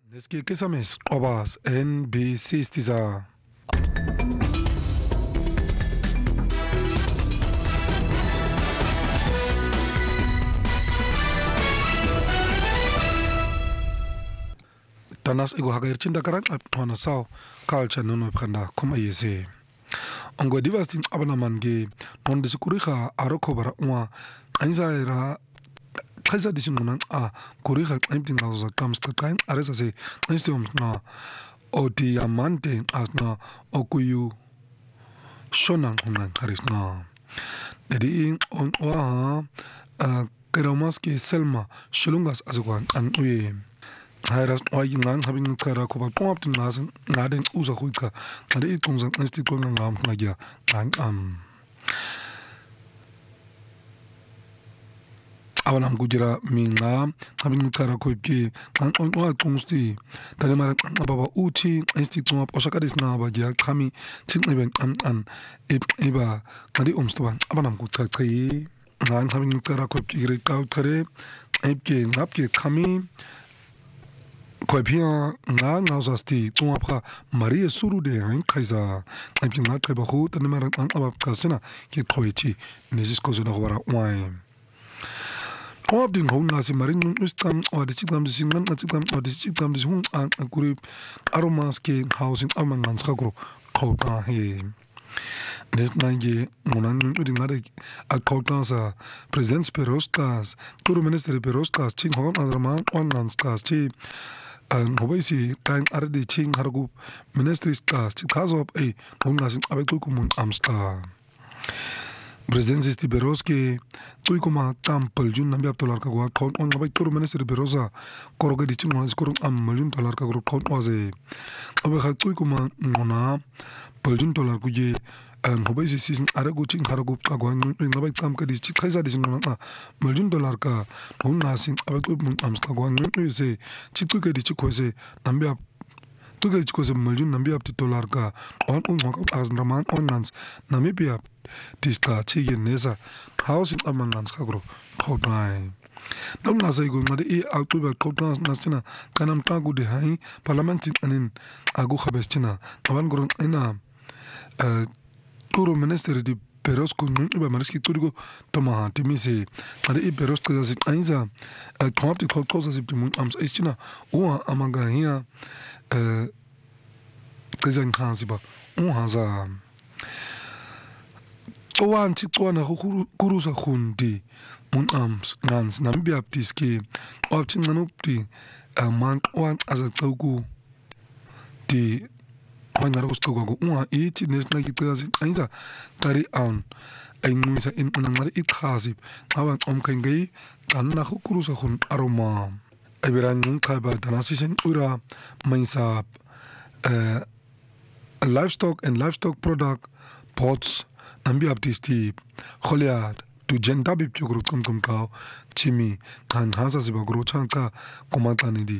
Neski kesamis obas NBC stiza. Tanas igo hagair cinta karan apana sao culture nono pkhanda kuma yese. Ongo divastin abanaman ge non disikuriha arokobara uwa ainzaira Kaisa disimunan kuriha empty ngauza comes to kind aresa instem na oti amante asna okuyu shonan hunan karisna dedi on wa keramaski selma shulungas azwan an uye Heiras oigingan habing kara ko pop tin nasen naden usa khuika dedi tungsan institut ngam ngagya an awanam gujira minga habing kara ko ki an wa tungsti tale mara baba uchi institut of osakadis na ba ja kami tin even an iba kadi umstoban awanam gutsa kai ngan habing kara ko ki re ka thare epke ngapke kami ko pia nga ngazasti tunapra marie suru de ein kaisa epke ngapke ba khu tale mara an aba kasina ki khoichi nesis ko zona wara wai Op den Hong nasi marin ustam or the chitam the singan atikam or the chitam the hung and a group aromaske house in Amangans Hagro Kota he. Next night, Monan uding a Kotansa, President Perostas, Tour Minister Perostas, Ching Hon Adraman, one Lanstas, Chi, and Hobesi, Kang Ardi Ching Haragup, Ministry Stars, Chikazo of a Hongas in Abetukumun Amstar. Presidency sti Beroski tuikuma tampel jun nambi $1 ka gwa kon on ngabai turu minister Berosa koroga di chingwa skoro $1 ka gro kon waze abe kha tuikuma ngona $1 kuje ngobai si season arago ching harago ka gwa ngabai tam ka di chikhaisa di ngona $1 ka honna sing abe tuikuma amsta gwa ngwe se chituke di chikhose nambi tuke chikose $1 nambi $1 ka on azraman onans namibia Tista chigen nesa house in Amangans Hagro Kotai. Don't say go mother October Kotan Nastina Kanam Tagu de Hai Parlamenting anin Aguha Bestina Avan Gron Ena Turo Minister di Perosco Nuba Mariski Turigo Tomaha Timise Mother Perosco as it Aiza Top the Kotos as if the moon arms Estina or Amanga here Kazan Hansiba Uhaza. Owan tikwana kurusa khundi mun arms ngans nambi aptiski optin nganupti man wan azatsuku di hangara ustogo uwa iti nesna kitasi ainza tari on ainguisa in unangari ikhasib awan omkengei kanna kurusa khun aroma abiran khaba danasisen ura mainsap livestock and livestock product pots Nambi abdisti Kholiad to Jendabib Yogrutum Kao Chimi Kan Hansa Siba Gruchanka Komatanidi